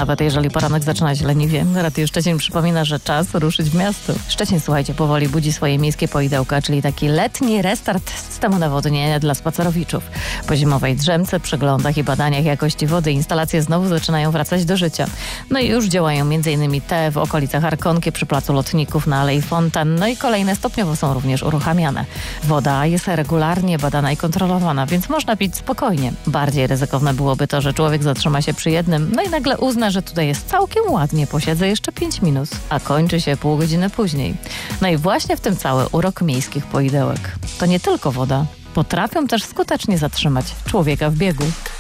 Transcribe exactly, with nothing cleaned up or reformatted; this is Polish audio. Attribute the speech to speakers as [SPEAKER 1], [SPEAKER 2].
[SPEAKER 1] nawet jeżeli poranek zaczyna się leniwie. Radio Szczecin przypomina, że czas ruszyć w miasto. Szczecin, słuchajcie, powoli budzi swoje miejskie poidełka, czyli taki letni restart systemu nawodnienia dla spacerowiczów. Po zimowej drzemce, przeglądach i badaniach jakości wody instalacje znowu zaczynają wracać do życia. No i już działają m.in. te w okolicach Arkonki, przy Placu Lotników, na Alei Fontan, no i kolejne stopniowo są również uruchamiane. Woda jest regularnie badana i kontrolowana, więc można pić spokojnie. Bardziej ryzykowne byłoby to, że człowiek zatrzyma się przy jednym, no i nagle uzna, że tutaj jest całkiem ładnie, posiedzę jeszcze pięć minut, a kończy się pół godziny później. No i właśnie w tym cały urok miejskich poidełek. To nie tylko woda. Potrafią też skutecznie zatrzymać człowieka w biegu.